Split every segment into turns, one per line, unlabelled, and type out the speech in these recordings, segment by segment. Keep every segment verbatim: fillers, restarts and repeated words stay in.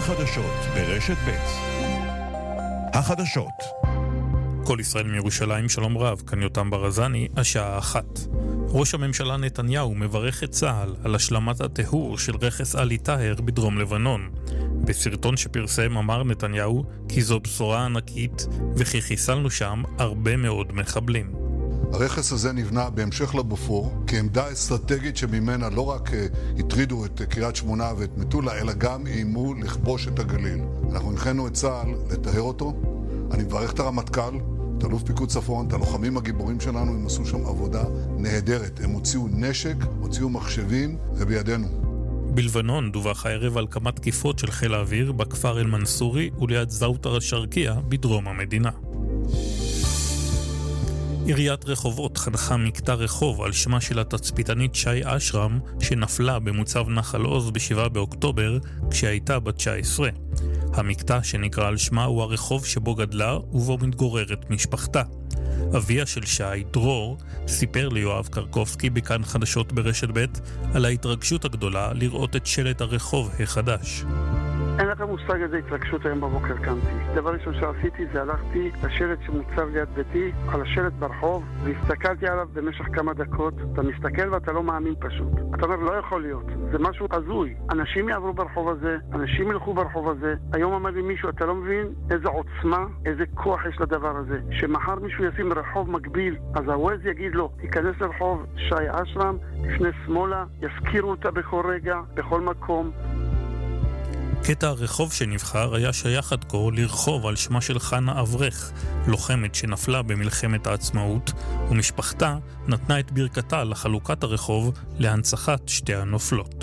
חדשות ברשת ב'. החדשות. כל ישראל מירושלים, שלום רב, כאן יותם ברזני, השעה אחת. ראש הממשלה נתניהו מברך את צה"ל על השלמת הטהור של רכס עלי טהר בדרום לבנון. בסרטון שפרסם אמר נתניהו כי זו בשורה ענקית וכי חיסלנו שם הרבה מאוד מחבלים.
הרכס הזה נבנה בהמשך לבופור כעמדה אסטרטגית שממנה לא רק הטרידו את קריית שמונה ואת מטולה, אלא גם איימו לכבוש את הגליל. אנחנו הנחינו את צה"ל לטהר אותו. אני מברך את הרמטכ"ל, את אלוף פיקוד צפון, את הלוחמים הגיבורים שלנו. הם עשו שם עבודה נהדרת. הם הוציאו נשק, הוציאו מחשבים, זה בידינו.
בלבנון דווח הערב על כמה תקיפות של חיל האוויר בכפר אל-מנסורי וליד זאוטר א-שרקייה בדרום המדינה. עיריית רחובות חנכה מקטע רחוב על שמה של התצפיתנית שי אשרם שנפלה במוצב נחל עוז בשבעה באוקטובר כשהייתה בת תשע עשרה. המקטע שנקרא על שמה הוא הרחוב שבו גדלה ובו מתגוררת משפחתה. אביה של שי, דרור, סיפר ליואב קרקובסקי בכאן חדשות ברשת ב' על ההתרגשות הגדולה לראות את שלט הרחוב החדש.
אין לך מושג איזה התרגשות היום בבוקר קמתי. דבר ראשון שעשיתי זה הלכתי לשלט שמוצב ליד ביתי, על השלט ברחוב, והסתכלתי עליו במשך כמה דקות. אתה מסתכל ואתה לא מאמין פשוט. אתה אומר, לא יכול להיות. זה משהו הזוי. אנשים יעברו ברחוב הזה, אנשים ילכו ברחוב הזה. היום אמר לי מישהו, אתה לא מבין איזה עוצמה, איזה כוח יש לדבר הזה. שמחר מישהו ישים רחוב מקביל, אז הווז יגיד לו, תיכנס לרחוב שי אשרם, לפני שמאלה, יזכירו אותה בכל רגע, בכל מקום.
קטע הרחוב שנבחר היה שייך עד כה לרחוב על שמה של חנה אברך, לוחמת שנפלה במלחמת העצמאות, ומשפחתה נתנה את ברכתה לחלוקת הרחוב להנצחת שתי הנופלות.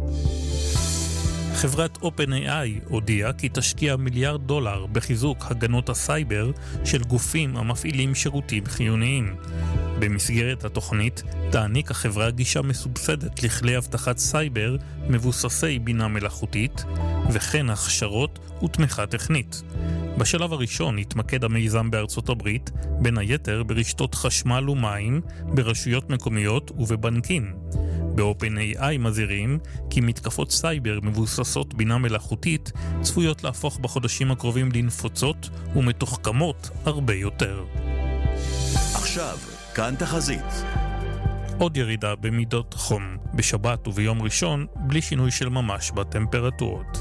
חברת OpenAI הודיעה כי תשקיע מיליארד דולר בחיזוק הגנות הסייבר של גופים המפעילים שירותים חיוניים. במסגרת התוכנית תעניק החברה גישה מסובסדת לכלי אבטחת סייבר מבוססי בינה מלאכותית וכן הכשרות ותמיכה טכנית. בשלב הראשון התמקד המיזם בארצות הברית בין היתר ברשתות חשמל ומים, ברשויות מקומיות ובבנקים. ב-OpenAI מזהירים כי מתקפות סייבר מבוססות בינה מלאכותית צפויות להפוך בחודשים הקרובים לנפוצות ומתוחכמות הרבה יותר.
עכשיו כאן תחזית.
עוד ירידה במידות חום בשבת וביום ראשון בלי שינוי של ממש בטמפרטורות.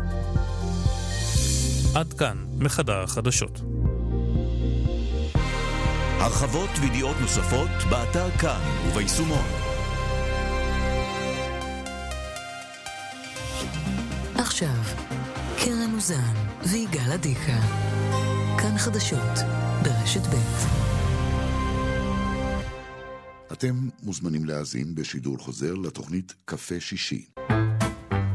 עד כאן מחדר החדשות.
הרחבות וידיעות נוספות באתר כאן וביישומון.
עכשיו קרן אוזן ויגאל עדיקה. כאן חדשות ברשת ב'.
אתם מוזמנים להאזין בשידור חוזר לתוכנית קפה שישי.